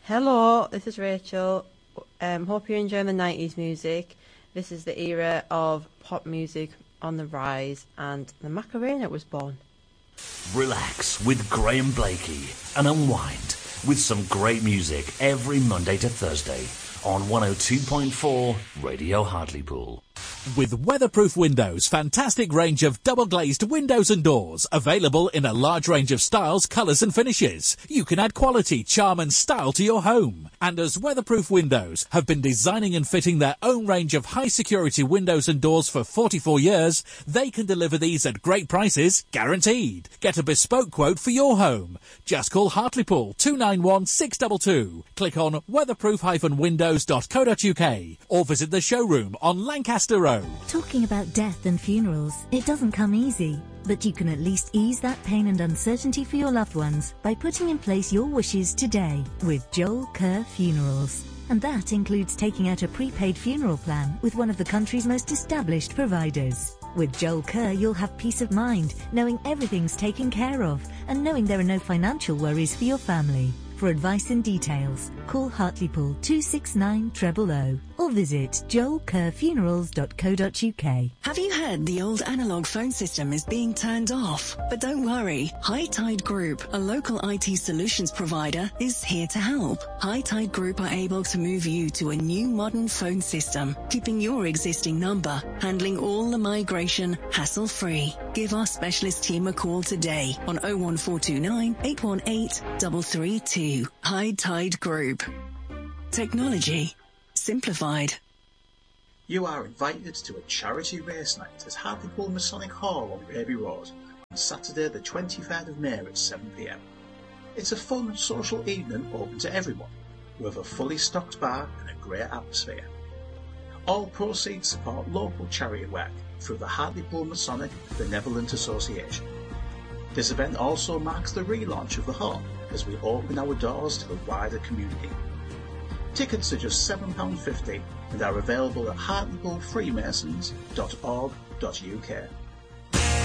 Hello, this is Rachel. Hope you're enjoying the 90s music. This is the era of pop music on the rise, and the Macarena was born. Relax with Graham Blakey and unwind with some great music every Monday to Thursday on 102.4 Radio Hartlepool. With Weatherproof Windows, fantastic range of double-glazed windows and doors, available in a large range of styles, colours and finishes. You can add quality, charm and style to your home. And as Weatherproof Windows have been designing and fitting their own range of high-security windows and doors for 44 years, they can deliver these at great prices, guaranteed. Get a bespoke quote for your home. Just call Hartlepool 291 622. Click on weatherproof-windows.co.uk or visit the showroom on Lancaster Road. Talking about death and funerals, it doesn't come easy, but you can at least ease that pain and uncertainty for your loved ones by putting in place your wishes today with Joel Kerr Funerals. And that includes taking out a prepaid funeral plan with one of the country's most established providers. With Joel Kerr, you'll have peace of mind, knowing everything's taken care of and knowing there are no financial worries for your family. For advice and details, call Hartlepool 269 000 or visit joelkerrfunerals.co.uk. Have you heard the old analogue phone system is being turned off? But don't worry, High Tide Group, a local IT solutions provider, is here to help. High Tide Group are able to move you to a new modern phone system, keeping your existing number, handling all the migration hassle-free. Give our specialist team a call today on 01429 818 332. High Tide Group. Technology simplified. You are invited to a charity race night at Hartlepool Masonic Hall on Raby Road on Saturday the 23rd of May at 7 p.m. It's a fun social evening open to everyone, with a fully stocked bar and a great atmosphere. All proceeds support local charity work through the Hartlepool Masonic Benevolent Association. This event also marks the relaunch of the hall as we open our doors to the wider community. Tickets are just £7.50 and are available at hartlepoolfreemasons.org.uk.